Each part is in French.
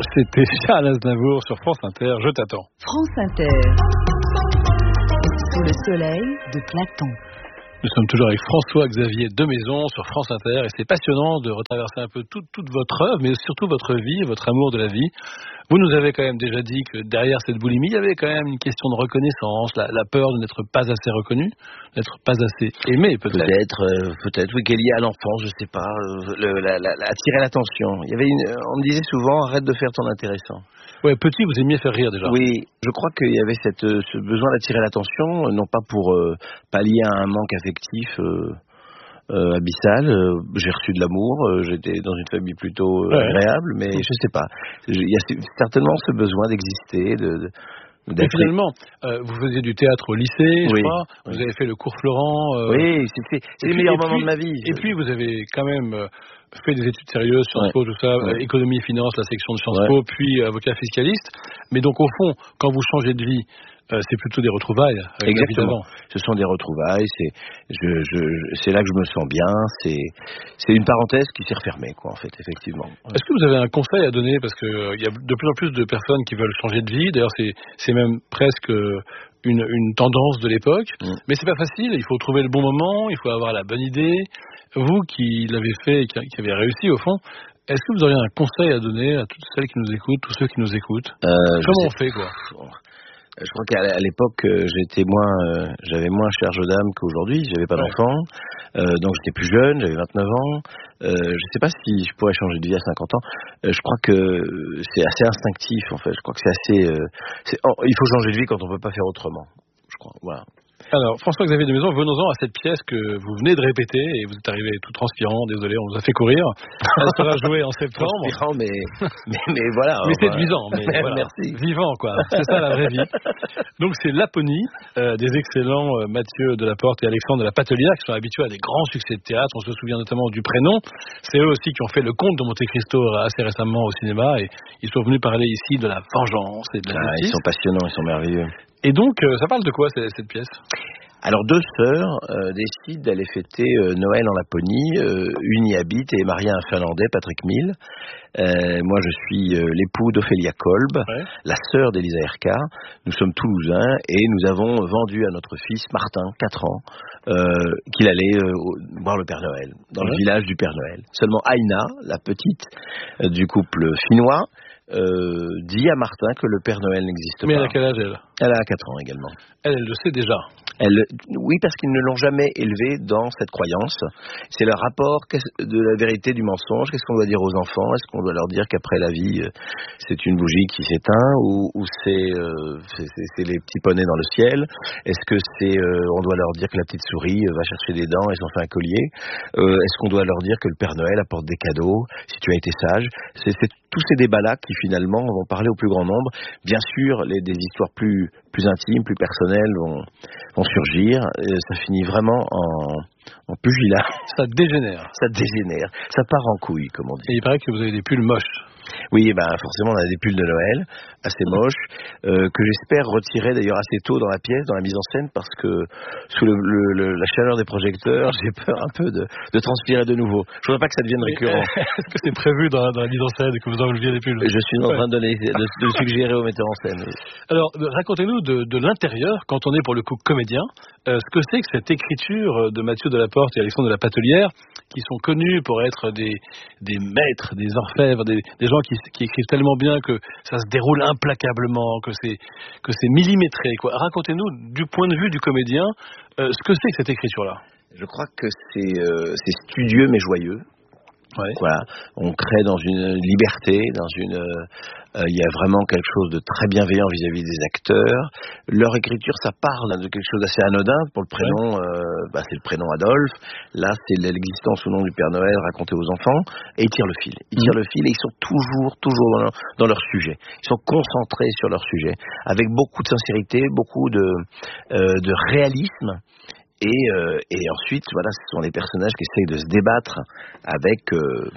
C'était Charles Aznavour sur France Inter, Je t'attends. France Inter, sous le soleil de Platon. Nous sommes toujours avec François-Xavier Demaison sur France Inter et c'est passionnant de retraverser un peu toute votre œuvre, mais surtout votre vie, votre amour de la vie. Vous nous avez quand même déjà dit que derrière cette boulimie, il y avait quand même une question de reconnaissance, la peur de n'être pas assez reconnu, d'être pas assez aimé peut-être. Peut-être, oui, qu'elle est liée à l'enfance, je sais pas, attirer l'attention. On me disait souvent, arrête de faire ton intéressant. Ouais, petit, vous aimiez faire rire déjà. Oui, je crois qu'il y avait ce besoin d'attirer l'attention, non pas pour pallier à un manque affectif abyssal. J'ai reçu de l'amour, j'étais dans une famille plutôt agréable, mais je sais pas. Il y a certainement ce besoin d'exister, et finalement, vous faisiez du théâtre au lycée, je crois. Vous avez fait le cours Florent. Oui, c'est les meilleurs moments de ma vie. Et puis vous avez quand même fait des études sérieuses, Sciences Po, tout ça, économie et finance, la section de Sciences Po, puis avocat fiscaliste. Mais donc au fond, quand vous changez de vie, c'est plutôt des retrouvailles. Exactement. Ce sont des retrouvailles. C'est là que je me sens bien. C'est une parenthèse qui s'est refermée, quoi, en fait, effectivement. Est-ce que vous avez un conseil à donner, parce que il y a de plus en plus de personnes qui veulent changer de vie. D'ailleurs, c'est même presque une tendance de l'époque. Mais c'est pas facile. Il faut trouver le bon moment. Il faut avoir la bonne idée. Vous qui l'avez fait et qui avez réussi au fond. Est-ce que vous auriez un conseil à donner à toutes celles qui nous écoutent, tous ceux qui nous écoutent? Comment on fait, quoi? Je crois qu'à l'époque, j'avais moins charge d'âme qu'aujourd'hui. J'avais pas d'enfant, donc j'étais plus jeune, j'avais 29 ans. Je sais pas si je pourrais changer de vie à 50 ans. Je crois que c'est assez instinctif, en fait. Je crois que il faut changer de vie quand on peut pas faire autrement. Je crois. Voilà. Alors, François-Xavier Demaison, venons-en à cette pièce que vous venez de répéter et vous êtes arrivé tout transpirant, désolé, on vous a fait courir. Elle sera jouée en septembre. Transpirant, mais voilà. Mais séduisant, mais voilà. Merci. Vivant, quoi. C'est ça la vraie vie. Donc c'est Laponie, des excellents Mathieu Delaporte et Alexandre de la Patelière qui sont habitués à des grands succès de théâtre. On se souvient notamment du Prénom. C'est eux aussi qui ont fait Le Comte de Monte-Cristo assez récemment au cinéma et ils sont venus parler ici de la vengeance et de la justice. Ils sont passionnants, ils sont merveilleux. Et donc, ça parle de quoi cette pièce? Alors, deux sœurs décident d'aller fêter Noël en Laponie. Une y habite et est mariée à un Finlandais, Patrick Mill. Moi, je suis l'époux d'Ophélia Kolb, la sœur d'Elisa Erka. Nous sommes toulousains et nous avons vendu à notre fils, Martin, 4 ans, qu'il allait voir le Père Noël, dans le village du Père Noël. Seulement Aina, la petite du couple finnois, dit à Martin que le Père Noël n'existe pas. Mais elle a quel âge, elle? Elle a 4 ans également. Elle le sait déjà. Oui, parce qu'ils ne l'ont jamais élevée dans cette croyance. C'est le rapport de la vérité du mensonge. Qu'est-ce qu'on doit dire aux enfants? Est-ce qu'on doit leur dire qu'après la vie, c'est une bougie qui s'éteint ou c'est les petits poneys dans le ciel? Est-ce que on doit leur dire que la petite souris va chercher des dents et s'en fait un collier? Est-ce qu'on doit leur dire que le Père Noël apporte des cadeaux si tu as été sage? C'est tous ces débats-là qui finalement vont parler au plus grand nombre. Bien sûr, des histoires plus intimes, plus personnelles vont surgir. Ça finit vraiment en pugilat. Ça dégénère. Ça dégénère. Ça part en couille, comme on dit. Et il paraît que vous avez des pulls moches. Oui, forcément, on a des pulls de Noël, assez moches, que j'espère retirer d'ailleurs assez tôt dans la pièce, dans la mise en scène, parce que sous la chaleur des projecteurs, j'ai peur un peu de transpirer de nouveau. Je voudrais pas que ça devienne récurrent. Est-ce que c'est prévu dans la mise en scène que vous enleviez les pulls? Je suis en train de suggérer au metteur en scène. Oui. Alors, racontez-nous de l'intérieur, quand on est pour le coup comédien, ce que c'est que cette écriture de Mathieu Delaporte et Alexandre de la Patelière, qui sont connus pour être des maîtres, des orfèvres, des gens qui écrivent tellement bien que ça se déroule implacablement, que c'est millimétré, quoi. Racontez-nous, du point de vue du comédien, ce que c'est que cette écriture-là. Je crois que c'est studieux mais joyeux. Voilà, on crée dans une liberté, il y a vraiment quelque chose de très bienveillant vis-à-vis des acteurs. Leur écriture, ça parle de quelque chose d'assez anodin. Pour le prénom, c'est le prénom Adolphe. Là, c'est l'existence ou non du Père Noël raconté aux enfants. Et ils tirent le fil. Ils tirent le fil et ils sont toujours dans leur sujet. Ils sont concentrés sur leur sujet, avec beaucoup de sincérité, beaucoup de réalisme. Et ensuite, voilà, ce sont les personnages qui essayent de se débattre avec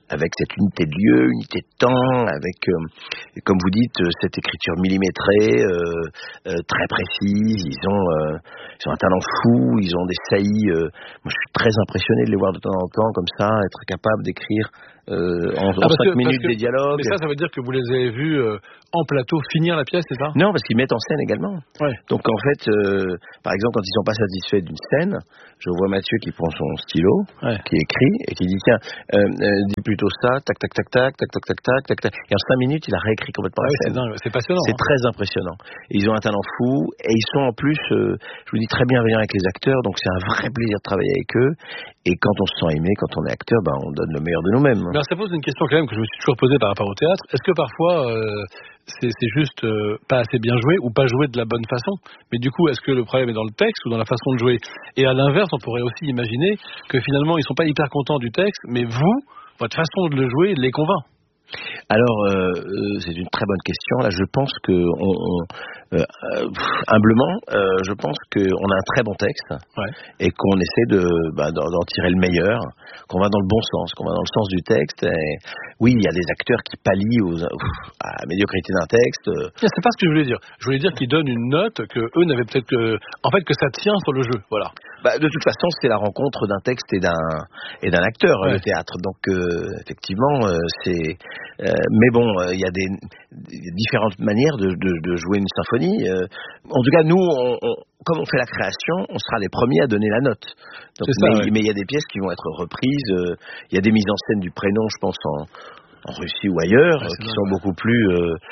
avec cette unité de lieu, unité de temps, avec, comme vous dites, cette écriture millimétrée, très précise. Ils ont un talent fou, ils ont des saillies. Moi, je suis très impressionné de les voir de temps en temps comme ça, être capable d'écrire en 5 minutes des dialogues. Mais ça veut dire que vous les avez vus en plateau finir la pièce, c'est ça? Non, parce qu'ils mettent en scène également. Ouais. Donc en fait, par exemple, quand ils sont pas satisfaits d'une scène, je vois Mathieu qui prend son stylo, qui écrit et qui dit tiens, dis plutôt ça, tac tac tac tac tac tac tac tac tac tac. Et en 5 minutes, il a réécrit complètement la scène. C'est passionnant. C'est très impressionnant. Et ils ont un talent fou et ils sont en plus, je vous dis, très bienveillants avec les acteurs. Donc c'est un vrai plaisir de travailler avec eux. Et quand on se sent aimé, quand on est acteur, ben on donne le meilleur de nous-mêmes. Alors ça pose une question quand même que je me suis toujours posée par rapport au théâtre. Est-ce que parfois c'est juste pas assez bien joué ou pas joué de la bonne façon? Mais du coup, est-ce que le problème est dans le texte ou dans la façon de jouer? Et à l'inverse, on pourrait aussi imaginer que finalement ils sont pas hyper contents du texte, mais vous, votre façon de le jouer les convainc. Alors, c'est une très bonne question. Là, je pense que humblement, je pense qu'on a un très bon texte et qu'on essaie d'en tirer le meilleur, qu'on va dans le bon sens, qu'on va dans le sens du texte. Et oui, il y a des acteurs qui pallient à la médiocrité d'un texte. C'est pas ce que je voulais dire. Je voulais dire qu'ils donnent une note que eux n'avaient peut-être en fait que ça tient sur le jeu. Voilà. De toute façon, c'est la rencontre d'un texte et d'un acteur, le théâtre. Donc, effectivement, c'est. Mais bon, il y a différentes manières de jouer une symphonie. En tout cas, nous, comme on fait la création, on sera les premiers à donner la note. Donc, mais il y a des pièces qui vont être reprises. Il y a des mises en scène du prénom, je pense, en Russie ou ailleurs, qui sont beaucoup plus,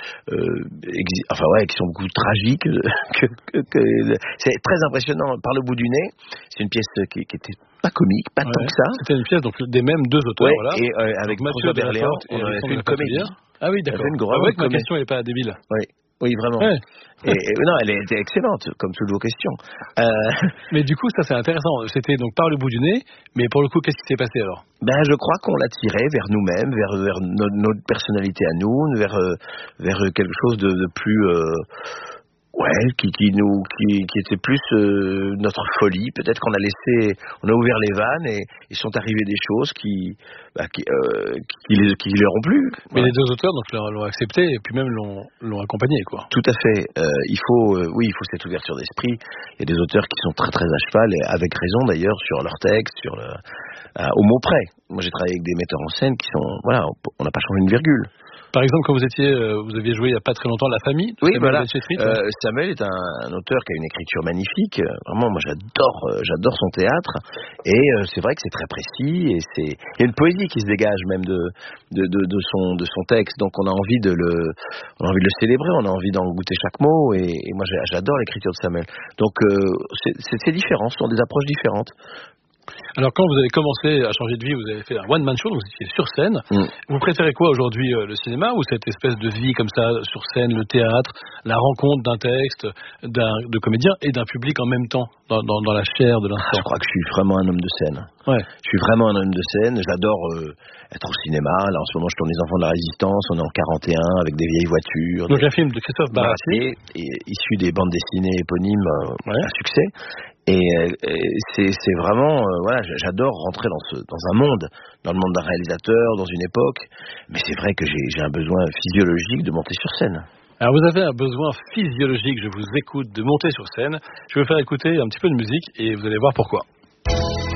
qui sont beaucoup tragiques. C'est très impressionnant. Par le bout du nez, c'est une pièce qui était pas comique, pas tant que ça. C'était une pièce donc des mêmes deux auteurs, voilà. Et avec Mathieu Berléand, on avait fait une comédie. Ah oui, d'accord. Ma question n'est pas débile. Oui, vraiment. Ouais. Non, elle était excellente, comme toutes vos questions. Mais du coup, ça c'est intéressant. C'était donc par le bout du nez, mais pour le coup, qu'est-ce qui s'est passé alors? Je crois qu'on l'a tiré vers nous-mêmes, vers notre personnalité à nous, vers quelque chose de plus... qui était plus notre folie. Peut-être qu'on on a ouvert les vannes et ils sont arrivés des choses qui leur ont plu. Mais les deux auteurs donc l'ont accepté et puis même l'ont accompagné, quoi. Tout à fait. Il faut cette ouverture d'esprit. Il y a des auteurs qui sont très très à cheval et avec raison d'ailleurs sur leur texte, au mot près. Moi j'ai travaillé avec des metteurs en scène qui sont on n'a pas changé une virgule. Par exemple, quand vous aviez joué il n'y a pas très longtemps La Famille. Oui, voilà. Samuel est un auteur qui a une écriture magnifique. Vraiment, moi, j'adore son théâtre. Et c'est vrai que c'est très précis. Et il y a une poésie qui se dégage même de son texte. Donc, on a envie de le célébrer. On a envie d'en goûter chaque mot. Et moi, j'adore l'écriture de Samuel. Donc, c'est différent. Ce sont des approches différentes. Alors quand vous avez commencé à changer de vie, vous avez fait un one-man show, donc vous étiez sur scène. Vous préférez quoi aujourd'hui, le cinéma ou cette espèce de vie comme ça, sur scène, le théâtre, la rencontre d'un texte, de comédien et d'un public en même temps, dans la chair de l'instant? Je crois que je suis vraiment un homme de scène. Ouais. Je suis vraiment un homme de scène, j'adore être au cinéma. Là en ce moment je tourne Les Enfants de la Résistance, on est en 41 avec des vieilles voitures. Donc un film de Christophe Baratier, issu des bandes dessinées éponymes, un succès. Et c'est vraiment, j'adore rentrer dans un monde, dans le monde d'un réalisateur, dans une époque. Mais c'est vrai que j'ai un besoin physiologique de monter sur scène. Alors vous avez un besoin physiologique, je vous écoute, de monter sur scène. Je vais vous faire écouter un petit peu de musique et vous allez voir pourquoi.